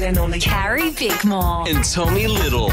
and only Carrie Bickmore. and Tommy Little.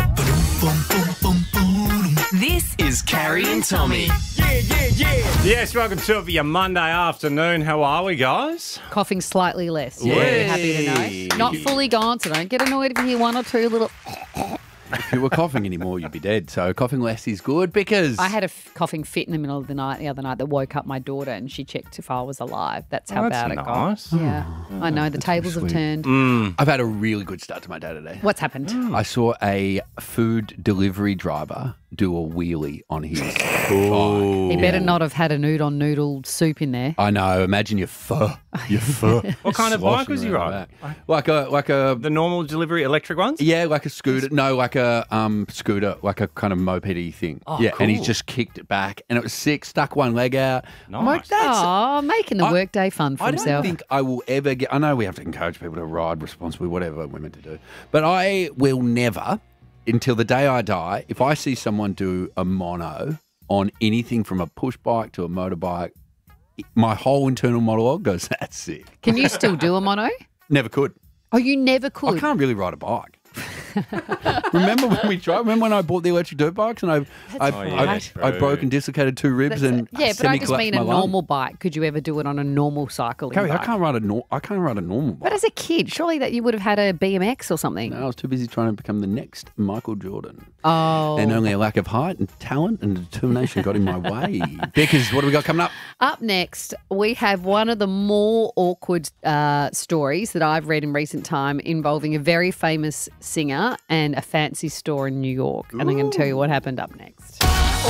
This Is Carrie and Tommy. Yes, welcome to it for your Monday afternoon. How are we, guys? Coughing slightly less. Yay. Really happy to know. Not fully gone, so don't get annoyed if you hear one or two little... If you were coughing anymore, you'd be dead. So coughing less is good because... I had a coughing fit in the middle of the night the other night that woke up my daughter and she checked if I was alive. That's how that's bad it nice. got. Yeah, I know. The tables have sweet. turned. I've had a really good start to my day today. What's happened? I saw a food delivery driver do a wheelie on his bike. He better not have had a noodle soup in there. I know. Imagine your pho. Your pho. What kind of bike was he riding? Like a The normal delivery electric ones? yeah, like a scooter. No, like a scooter, like a kind of mopedy thing. Oh, yeah, and he cool. just kicked it back, and it was sick. Stuck one leg out. I'm like, Nice. that's. Oh, making the I- workday fun for I don't himself. think I will ever get. I know we have to encourage people to ride responsibly, whatever we're meant to do, but I will never, until the day I die, if I see someone do a mono on anything from a push bike to a motorbike, my whole internal monologue goes, "That's sick." Can you still do a mono? Never could. Oh, you never I could. can't really ride a bike. Remember when we tried? Remember when I bought the electric dirt bikes and I broke and dislocated two ribs and Yeah, but I just semi-collapsed mean my a lung? normal bike. Could you ever do it on a normal cycling Carrie, I bike? can't ride a normal bike. But as a kid, surely that you would have had a BMX or something. I was too busy trying to become the next Michael Jordan. Oh. And only a lack of height and talent and determination got in my way. Because what do we got coming up? Up next, we have one of the more awkward stories that I've read in recent time involving a very famous singer and a fancy store in New York. And I'm going to tell you what happened up next.